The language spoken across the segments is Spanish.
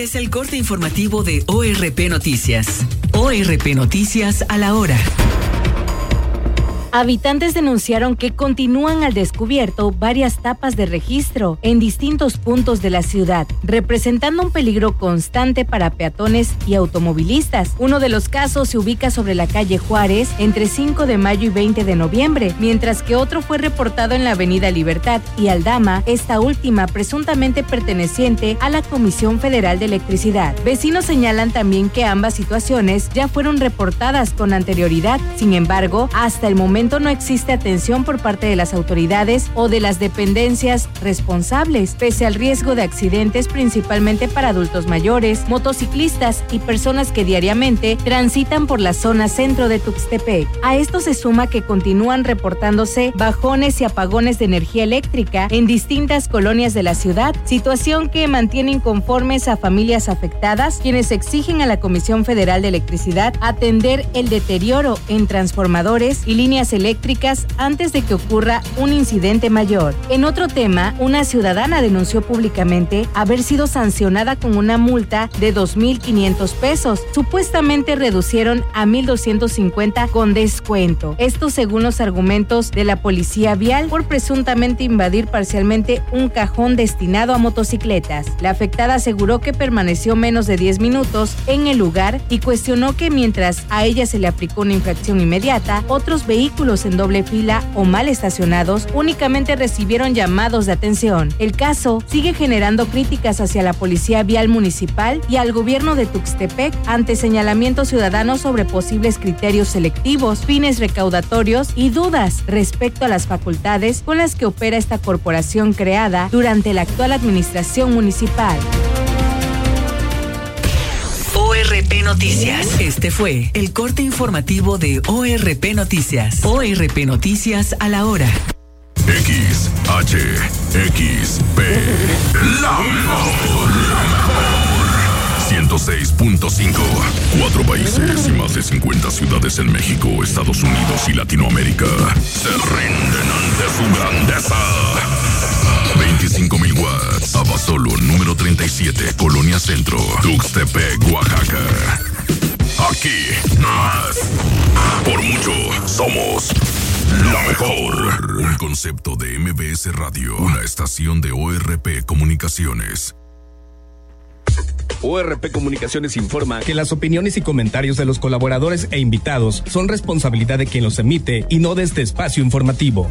Es el corte informativo de ORP Noticias. ORP Noticias a la hora. Habitantes denunciaron que continúan al descubierto varias tapas de registro en distintos puntos de la ciudad, representando un peligro constante para peatones y automovilistas. Uno de los casos se ubica sobre la calle Juárez entre 5 de mayo y 20 de noviembre, mientras que otro fue reportado en la avenida Libertad y Aldama, esta última presuntamente perteneciente a la Comisión Federal de Electricidad. Vecinos señalan también que ambas situaciones ya fueron reportadas con anterioridad. Sin embargo, hasta el momento no existe atención por parte de las autoridades o de las dependencias responsables, pese al riesgo de accidentes principalmente para adultos mayores, motociclistas y personas que diariamente transitan por la zona centro de Tuxtepec. A esto se suma que continúan reportándose bajones y apagones de energía eléctrica en distintas colonias de la ciudad, situación que mantiene inconformes a familias afectadas, quienes exigen a la Comisión Federal de Electricidad atender el deterioro en transformadores y líneas eléctricas antes de que ocurra un incidente mayor. En otro tema, una ciudadana denunció públicamente haber sido sancionada con una multa de 2,500 pesos. Supuestamente reducieron a 1,250 con descuento. Esto según los argumentos de la policía vial por presuntamente invadir parcialmente un cajón destinado a motocicletas. La afectada aseguró que permaneció menos de 10 minutos en el lugar y cuestionó que mientras a ella se le aplicó una infracción inmediata, otros vehículos en doble fila o mal estacionados únicamente recibieron llamados de atención. El caso sigue generando críticas hacia la Policía Vial Municipal y al gobierno de Tuxtepec ante señalamientos ciudadanos sobre posibles criterios selectivos, fines recaudatorios y dudas respecto a las facultades con las que opera esta corporación creada durante la actual administración municipal. ORP Noticias. Este fue el corte informativo de ORP Noticias. ORP Noticias a la hora. XHXP. La mejor. 106.5. 4 países y más de 50 ciudades en México, Estados Unidos y Latinoamérica se rinden ante su grandeza. 25,000 watts. Abasolo, número 37, Colonia Centro, Tuxtepec, Oaxaca. Aquí, más. Por mucho, somos la mejor. Un concepto de MBS Radio, una estación de ORP Comunicaciones. ORP Comunicaciones informa que las opiniones y comentarios de los colaboradores e invitados son responsabilidad de quien los emite y no de este espacio informativo.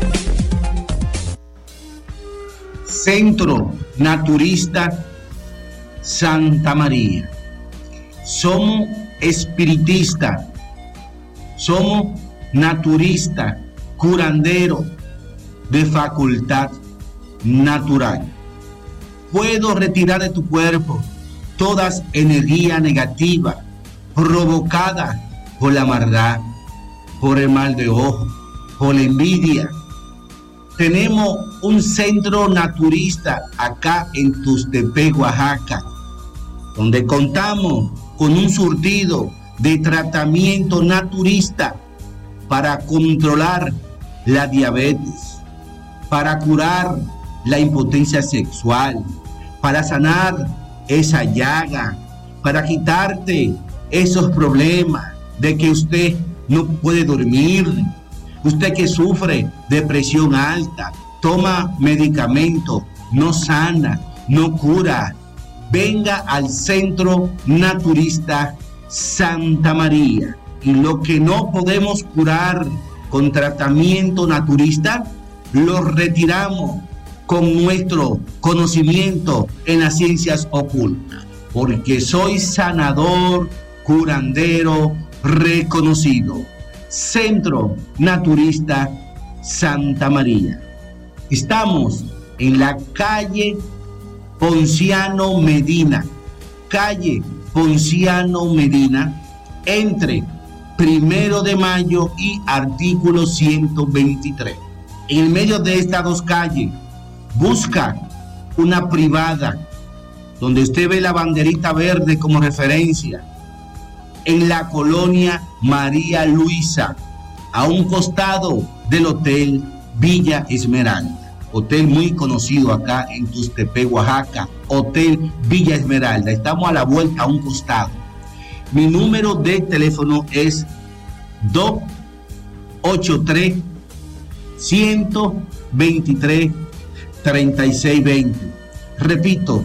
Centro Naturista Santa María. Somos espiritistas, somos naturistas, curanderos de facultad natural. Puedo retirar de tu cuerpo toda energía negativa provocada por la maldad, por el mal de ojo, por la envidia. Tenemos un centro naturista acá en Tuxtepec, Oaxaca, donde contamos con un surtido de tratamiento naturista para controlar la diabetes, para curar la impotencia sexual, para sanar esa llaga, para quitarte esos problemas de que usted no puede dormir. Usted que sufre de presión alta, toma medicamento, no sana, no cura. Venga al Centro Naturista Santa María. Y lo que no podemos curar con tratamiento naturista, lo retiramos con nuestro conocimiento en las ciencias ocultas. Porque soy sanador, curandero, reconocido. Centro Naturista Santa María. Estamos en la calle Ponciano Medina, entre 1 de Mayo y artículo 123. En el medio de estas dos calles, busca una privada donde usted ve la banderita verde como referencia, en la colonia María Luisa, a un costado del Hotel Villa Esmeralda. hotel muy conocido acá en Tuxtepec, Oaxaca, Hotel Villa Esmeralda. Estamos a la vuelta, a un costado. Mi número de teléfono es 283-123-3620. Repito,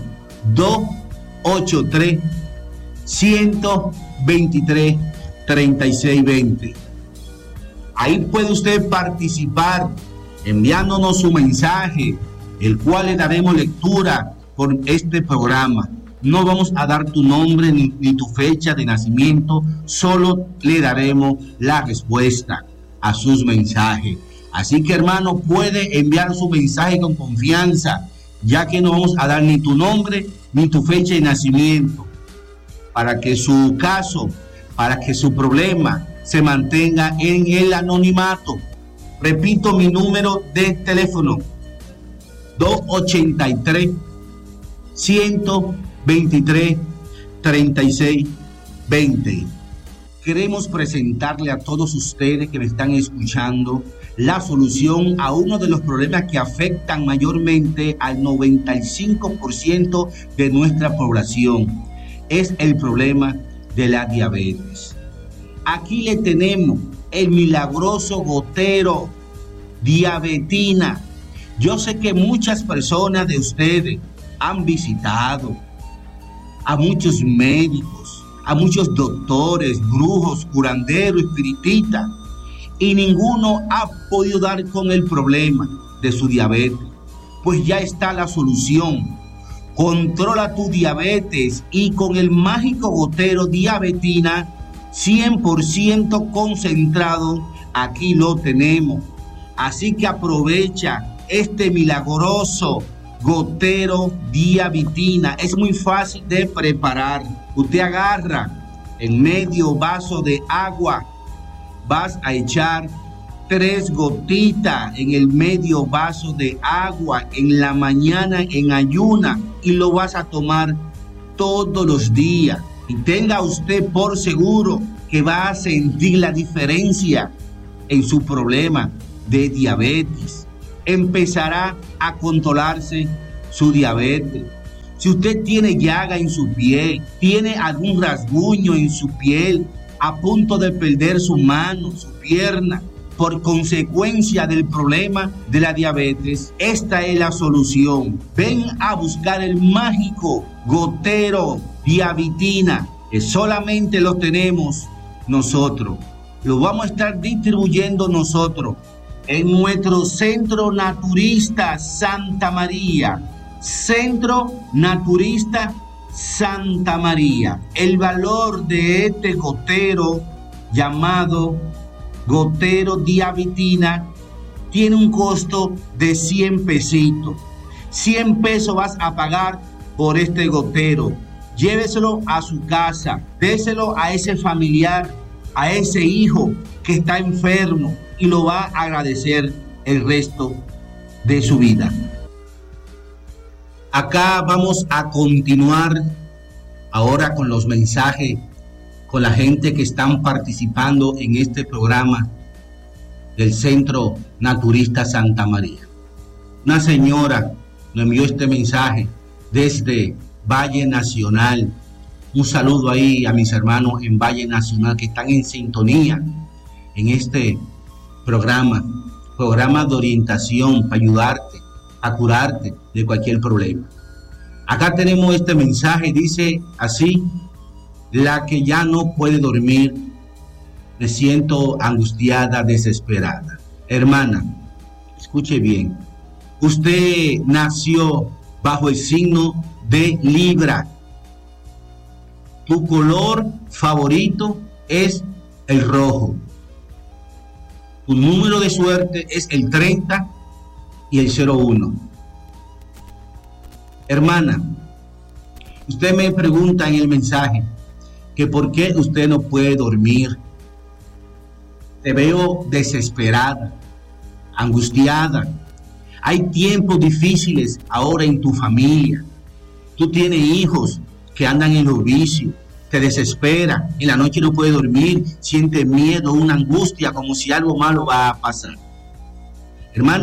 283-123-3620. Ahí puede usted participar enviándonos su mensaje, el cual le daremos lectura por este programa. No vamos a dar tu nombre ni tu fecha de nacimiento, solo le daremos la respuesta a sus mensajes. Así que, hermano, puede enviar su mensaje con confianza, ya que no vamos a dar ni tu nombre ni tu fecha de nacimiento, para que su caso, para que su problema se mantenga en el anonimato. Repito mi número de teléfono: 283-123-3620. Queremos presentarle a todos ustedes que me están escuchando la solución a uno de los problemas que afectan mayormente al 95% de nuestra población. Es el problema de la diabetes. Aquí le tenemos el milagroso gotero Diabetina. Yo sé que muchas personas de ustedes han visitado a muchos médicos, a muchos doctores, brujos, curanderos, espiritistas, y ninguno ha podido dar con el problema de su diabetes. Pues ya está la solución. Controla tu diabetes y con el mágico gotero Diabetina 100% concentrado, aquí lo tenemos. Así que aprovecha este milagroso gotero Diabetina. Es muy fácil de preparar. Usted agarra en medio vaso de agua, vas a echar 3 gotitas en el medio vaso de agua en la mañana en ayuna, y lo vas a tomar todos los días. Y tenga usted por seguro que va a sentir la diferencia en su problema de diabetes. Empezará a controlarse su diabetes. Si usted tiene llaga en su piel, tiene algún rasguño en su piel, a punto de perder su mano, su pierna, por consecuencia del problema de la diabetes, esta es la solución. Ven a buscar el mágico gotero Diabetina, que solamente lo tenemos nosotros. Lo vamos a estar distribuyendo nosotros en nuestro Centro Naturista Santa María. Centro Naturista Santa María. El valor de este gotero llamado gotero Diabetina tiene un costo de 100 pesitos. 100 pesos vas a pagar por este gotero. Lléveselo a su casa, déselo a ese familiar, a ese hijo que está enfermo, y lo va a agradecer el resto de su vida. Acá vamos a continuar ahora con los mensajes, con la gente que están participando en este programa del Centro Naturista Santa María. Una señora nos envió este mensaje desde Valle Nacional. Un saludo ahí a mis hermanos en Valle Nacional que están en sintonía en este programa de orientación para ayudarte a curarte de cualquier problema. Acá tenemos este mensaje, dice así: la que ya no puede dormir, me siento angustiada, desesperada. Hermana, escuche bien, usted nació bajo el signo de Libra. Tu color favorito es el rojo. Tu número de suerte es el 30 y el 01. Hermana, usted me pregunta en el mensaje que por qué usted no puede dormir. Te veo desesperada, angustiada. Hay tiempos difíciles ahora en tu familia. Tú tienes hijos que andan en los vicios. Te desespera, en la noche no puede dormir, siente miedo, una angustia, como si algo malo va a pasar. Hermana,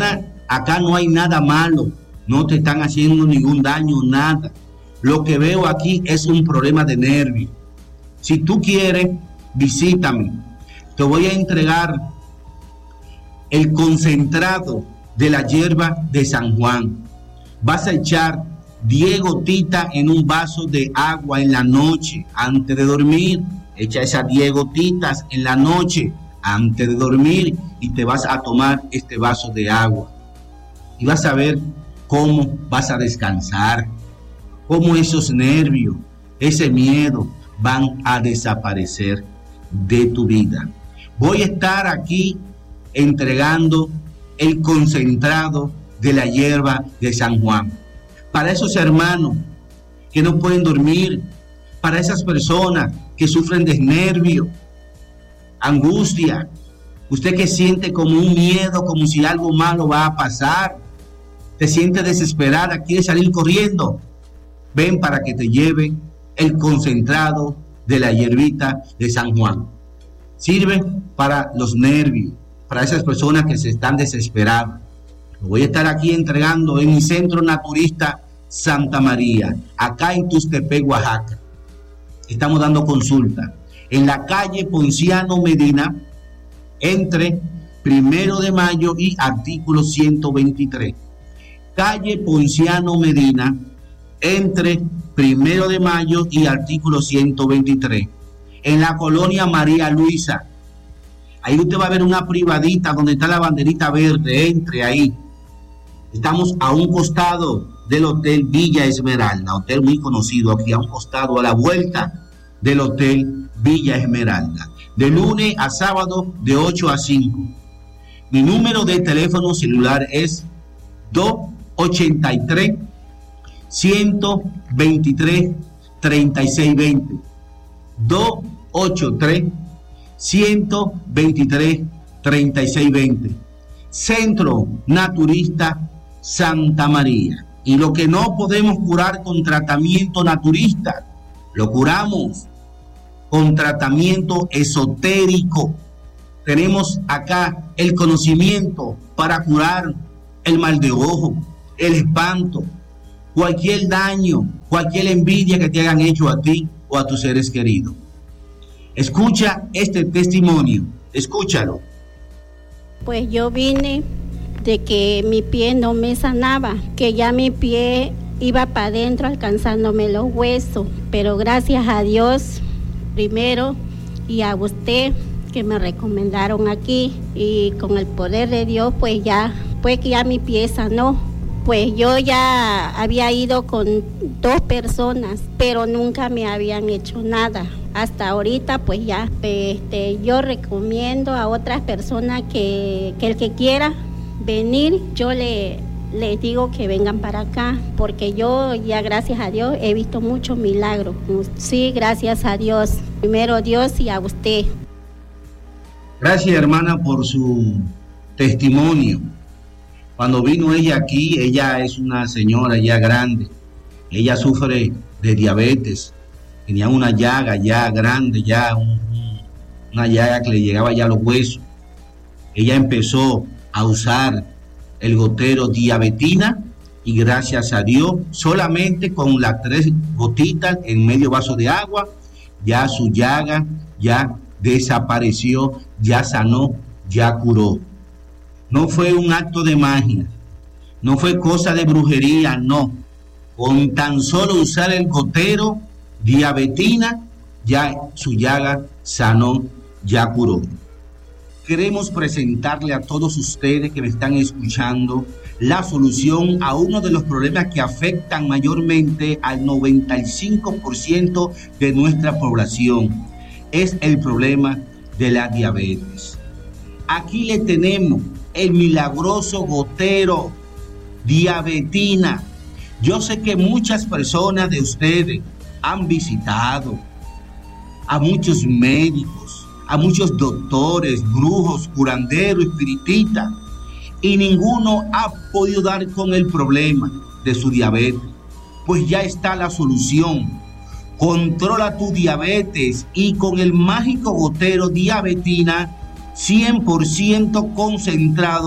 Acá no hay nada malo, no te están haciendo ningún daño, nada. Lo que veo aquí es un problema de nervio. Si tú quieres, visítame. Te voy a entregar el concentrado de la hierba de San Juan. Vas a echar 10 gotitas en un vaso de agua en la noche antes de dormir. Echa esas 10 gotitas en la noche antes de dormir y te vas a tomar este vaso de agua. Y vas a ver cómo vas a descansar, cómo esos nervios, ese miedo van a desaparecer de tu vida. Voy a estar aquí entregando el concentrado de la hierba de San Juan. Para esos hermanos que no pueden dormir, para esas personas que sufren de nervio, angustia, usted que siente como un miedo, como si algo malo va a pasar, te siente desesperada, quiere salir corriendo, ven para que te lleve el concentrado de la hierbita de San Juan. Sirve para los nervios, para esas personas que se están desesperadas. Lo voy a estar aquí entregando en mi centro naturista Santa María, acá en Tuxtepec, Oaxaca. Estamos dando consulta en la calle Ponciano Medina, entre 1 de Mayo y artículo 123. Calle Ponciano Medina, entre 1 de Mayo y artículo 123. En la colonia María Luisa. Ahí usted va a ver una privadita donde está la banderita verde, entre ahí. Estamos a un costado del Hotel Villa Esmeralda, hotel muy conocido aquí, a un costado, a la vuelta del Hotel Villa Esmeralda. De lunes a sábado, de 8 a 5. Mi número de teléfono celular es 283-123-3620. 283-123-3620. Centro Naturista Santa María. Y lo que no podemos curar con tratamiento naturista, lo curamos con tratamiento esotérico. Tenemos acá el conocimiento para curar el mal de ojo, el espanto, cualquier daño, cualquier envidia que te hayan hecho a ti o a tus seres queridos. Escucha este testimonio, escúchalo. Pues yo vine de que mi pie no me sanaba, que ya mi pie iba para adentro alcanzándome los huesos, pero gracias a Dios primero y a usted que me recomendaron aquí, y con el poder de Dios pues que ya mi pie sanó. Pues yo ya había ido con 2 personas, pero nunca me habían hecho nada. Hasta ahorita pues ya, yo recomiendo a otras personas que el que quiera venir, yo les digo que vengan para acá, porque yo ya gracias a Dios he visto muchos milagros. Sí, gracias a Dios. Primero Dios y a usted. Gracias, hermana, por su testimonio. Cuando vino ella aquí, ella es una señora ya grande. Ella sufre de diabetes. Tenía una llaga ya grande, ya una llaga que le llegaba ya a los huesos. Ella empezó a usar el gotero Diabetina y gracias a Dios, solamente con las 3 gotitas en medio vaso de agua, ya su llaga ya desapareció, ya sanó, ya curó. No fue un acto de magia, no fue cosa de brujería, no. Con tan solo usar el gotero Diabetina, ya su llaga sanó, ya curó. Queremos presentarle a todos ustedes que me están escuchando la solución a uno de los problemas que afectan mayormente al 95% de nuestra población. Es el problema de la diabetes. Aquí le tenemos el milagroso gotero Diabetina. Yo sé que muchas personas de ustedes han visitado a muchos médicos, a muchos doctores, brujos, curanderos, espiritistas, y ninguno ha podido dar con el problema de su diabetes. Pues ya está la solución. Controla tu diabetes y con el mágico gotero Diabetina 100% concentrado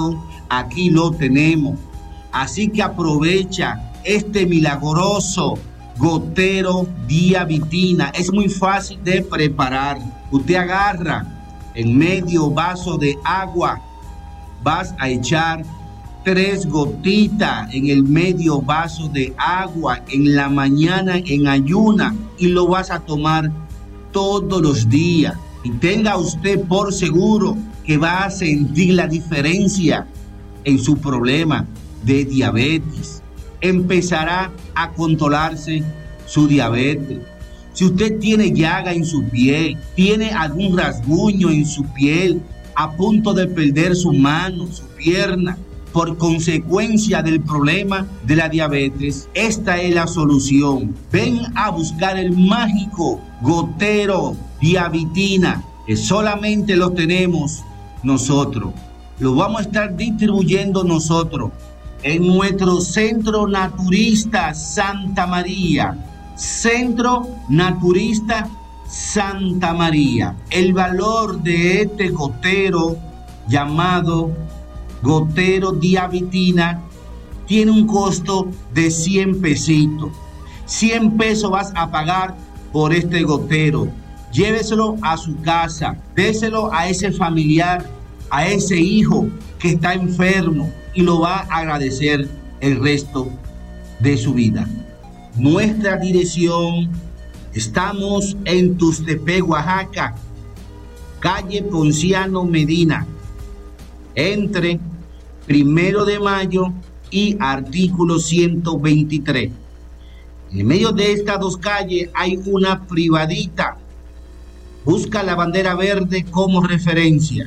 aquí lo tenemos. Así que aprovecha este milagroso gotero Diavitina. Es muy fácil de preparar. Usted agarra en medio vaso de agua, vas a echar 3 gotitas en el medio vaso de agua en la mañana en ayuna y lo vas a tomar todos los días. Y tenga usted por seguro que va a sentir la diferencia en su problema de diabetes. Empezará a controlarse su diabetes. Si usted tiene llaga en su piel, tiene algún rasguño en su piel, a punto de perder su mano, su pierna, por consecuencia del problema de la diabetes, esta es la solución. Ven a buscar el mágico gotero Diavitina, que solamente lo tenemos nosotros. Lo vamos a estar distribuyendo nosotros en nuestro Centro Naturista Santa María. Centro Naturista Santa María. El valor de este gotero llamado gotero Diavitina tiene un costo de 100 pesitos. 100 pesos vas a pagar por este gotero. Lléveselo a su casa, déselo a ese familiar, a ese hijo que está enfermo y lo va a agradecer el resto de su vida. Nuestra dirección, estamos en Tuxtepec, Oaxaca, calle Ponciano Medina, entre 1 de Mayo y artículo 123. En medio de estas 2 calles hay una privadita. Busca la bandera verde como referencia.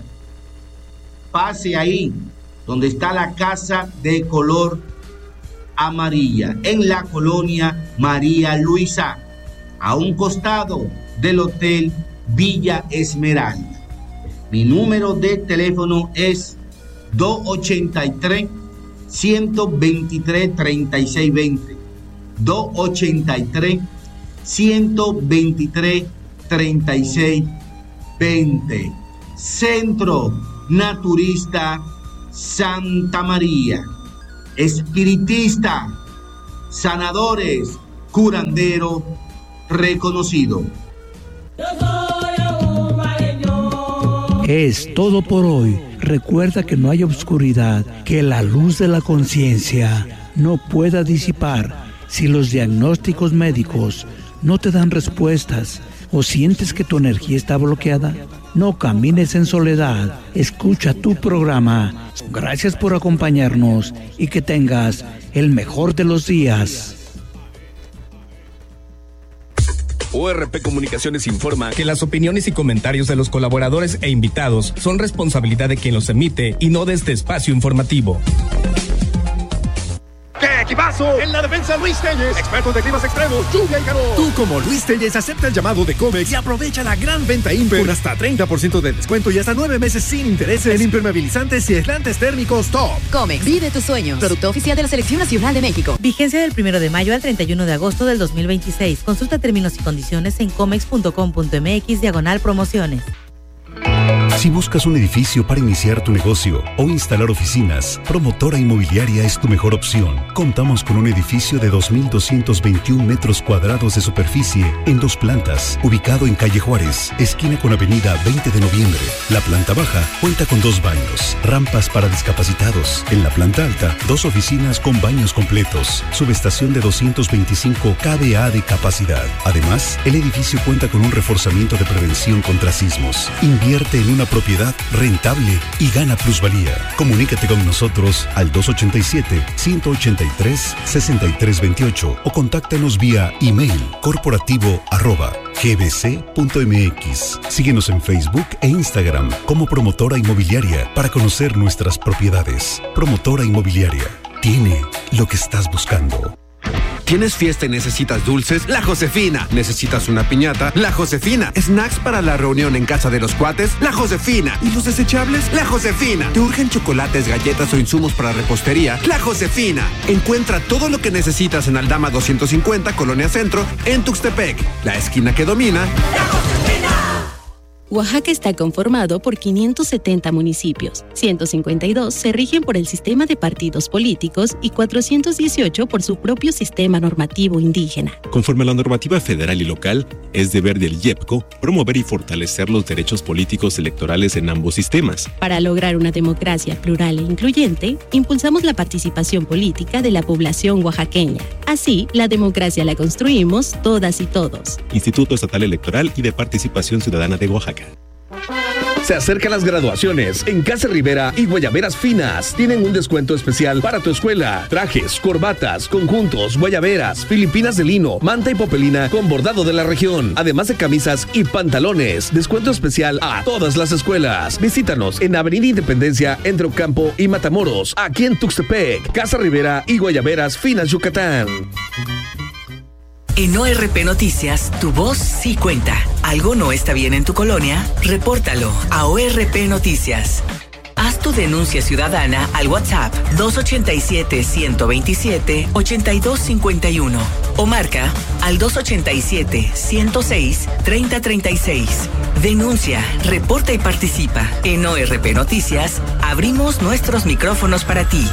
Pase ahí, donde está la casa de color amarilla, en la colonia María Luisa, a un costado del Hotel Villa Esmeralda. Mi número de teléfono es 283-123-3620. 283-123-3620. Centro Naturista Santa María. Espiritista, sanadores, curandero reconocido. Es todo por hoy. Recuerda que no hay obscuridad que la luz de la conciencia no pueda disipar. Si los diagnósticos médicos no te dan respuestas o sientes que tu energía está bloqueada, no camines en soledad. Escucha tu programa. Gracias por acompañarnos y que tengas el mejor de los días. ORP Comunicaciones informa que las opiniones y comentarios de los colaboradores e invitados son responsabilidad de quien los emite y no de este espacio informativo. ¡Qué equipazo! En la defensa, Luis Telles, experto de climas extremos, lluvia y calor. Tú, como Luis Telles, acepta el llamado de Comex y aprovecha la gran venta Imper con hasta 30% de descuento y hasta 9 meses sin intereses en impermeabilizantes y aislantes térmicos top. Comex, vive tus sueños. Producto oficial de la Selección Nacional de México. Vigencia del 1 de mayo al 31 de agosto del 2026. Consulta términos y condiciones en comex.com.mx/promociones. Si buscas un edificio para iniciar tu negocio o instalar oficinas, Promotora Inmobiliaria es tu mejor opción. Contamos con un edificio de 2.221 metros cuadrados de superficie en 2 plantas, ubicado en calle Juárez, esquina con avenida 20 de noviembre. La planta baja cuenta con 2 baños, rampas para discapacitados. En la planta alta, 2 oficinas con baños completos, subestación de 225 kVA de capacidad. Además, el edificio cuenta con un reforzamiento de prevención contra sismos. Invierte en una propiedad rentable y gana plusvalía. Comunícate con nosotros al 287-183-6328 o contáctanos vía email corporativo@gbc.mx. Síguenos en Facebook e Instagram como Promotora Inmobiliaria para conocer nuestras propiedades. Promotora Inmobiliaria tiene lo que estás buscando. ¿Tienes fiesta y necesitas dulces? La Josefina. ¿Necesitas una piñata? La Josefina. ¿Snacks para la reunión en casa de los cuates? La Josefina. ¿Y los desechables? La Josefina. ¿Te urgen chocolates, galletas o insumos para repostería? La Josefina. Encuentra todo lo que necesitas en Aldama 250, Colonia Centro, en Tuxtepec. La esquina que domina. La Josefina. Oaxaca está conformado por 570 municipios, 152 se rigen por el sistema de partidos políticos y 418 por su propio sistema normativo indígena. Conforme a la normativa federal y local, es deber del IEPCO promover y fortalecer los derechos políticos electorales en ambos sistemas. Para lograr una democracia plural e incluyente, impulsamos la participación política de la población oaxaqueña. Así, la democracia la construimos todas y todos. Instituto Estatal Electoral y de Participación Ciudadana de Oaxaca. Se acercan las graduaciones. En Casa Rivera y Guayaberas Finas tienen un descuento especial para tu escuela. Trajes, corbatas, conjuntos, guayaberas, filipinas de lino, manta y popelina con bordado de la región. Además de camisas y pantalones. Descuento especial a todas las escuelas. Visítanos en Avenida Independencia, entre Ocampo y Matamoros. Aquí en Tuxtepec. Casa Rivera y Guayaberas Finas, Yucatán. En ORP Noticias, tu voz sí cuenta. ¿Algo no está bien en tu colonia? Repórtalo a ORP Noticias. Haz tu denuncia ciudadana al WhatsApp 287-127-8251 o marca al 287-106-3036. Denuncia, reporta y participa. En ORP Noticias, abrimos nuestros micrófonos para ti.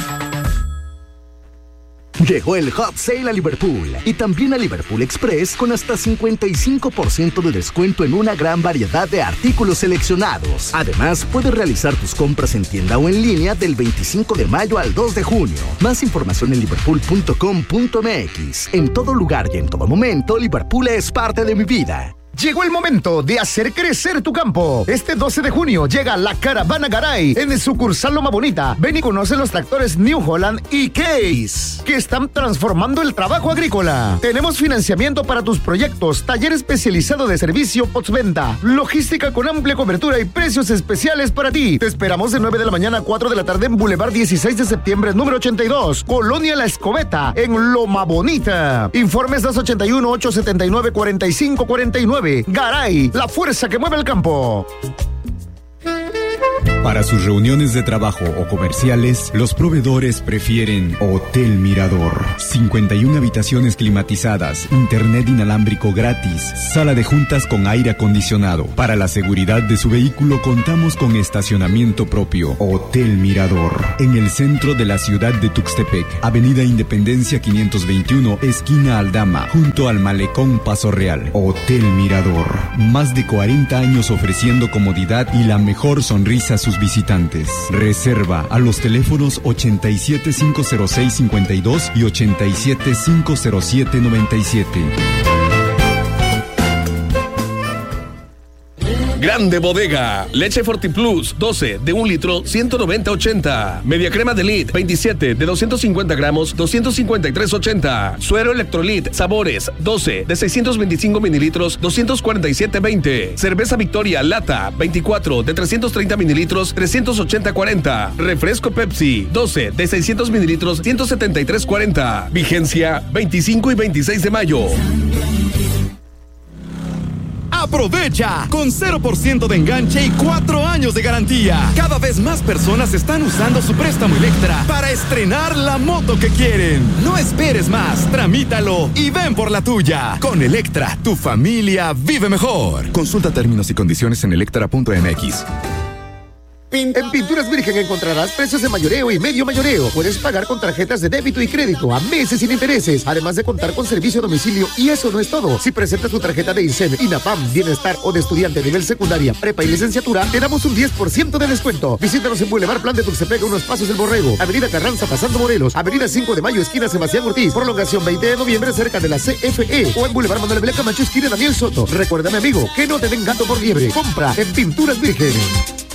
Llegó el Hot Sale a Liverpool y también a Liverpool Express con hasta 55% de descuento en una gran variedad de artículos seleccionados. Además, puedes realizar tus compras en tienda o en línea del 25 de mayo al 2 de junio. Más información en liverpool.com.mx. En todo lugar y en todo momento, Liverpool es parte de mi vida. Llegó el momento de hacer crecer tu campo. Este 12 de junio llega la Caravana Garay en el sucursal Loma Bonita. Ven y conoce los tractores New Holland y Case, que están transformando el trabajo agrícola. Tenemos financiamiento para tus proyectos, taller especializado de servicio postventa, logística con amplia cobertura y precios especiales para ti. Te esperamos de 9 de la mañana a 4 de la tarde en Boulevard 16 de septiembre, número 82, Colonia La Escobeta, en Loma Bonita. Informes 281-879-4549. Garay, la fuerza que mueve el campo. Para sus reuniones de trabajo o comerciales, los proveedores prefieren Hotel Mirador. 51 habitaciones climatizadas, internet inalámbrico gratis, sala de juntas con aire acondicionado. Para la seguridad de su vehículo contamos con estacionamiento propio. Hotel Mirador, en el centro de la ciudad de Tuxtepec, Avenida Independencia 521, esquina Aldama, junto al Malecón Paso Real. Hotel Mirador, más de 40 años ofreciendo comodidad y la mejor sonrisa a sus visitantes. Reserva a los teléfonos 87-506-52 y 87-507-97. Grande Bodega. Leche Fortiplus 12 de 1 litro 190.80. Media crema de Elite 27 de 250 gramos 253.80. Suero Electrolit Sabores 12 de 625 mililitros 247.20. Cerveza Victoria Lata 24 de 330 mililitros 380.40. Refresco Pepsi 12 de 600 mililitros 173.40. Vigencia 25 y 26 de mayo. Aprovecha con 0% de enganche y 4 años de garantía. Cada vez más personas están usando su préstamo Electra para estrenar la moto que quieren. No esperes más, tramítalo y ven por la tuya. Con Electra, tu familia vive mejor. Consulta términos y condiciones en electra.mx. En Pinturas Virgen encontrarás precios de mayoreo y medio mayoreo. Puedes pagar con tarjetas de débito y crédito a meses sin intereses, además de contar con servicio a domicilio. Y eso no es todo. Si presentas tu tarjeta de INSEN, INAPAM, Bienestar o de estudiante a nivel secundaria, prepa y licenciatura, te damos un 10% de descuento. Visítanos en Boulevard Plan de Tuxtepec, unos pasos del Borrego, Avenida Carranza pasando Morelos, Avenida 5 de Mayo, esquina Sebastián Ortiz, prolongación 20 de noviembre cerca de la CFE, o en Boulevard Manuel Belén Camacho, esquina Daniel Soto. Recuérdame, amigo, que no te den gato por liebre. Compra en Pinturas Virgen.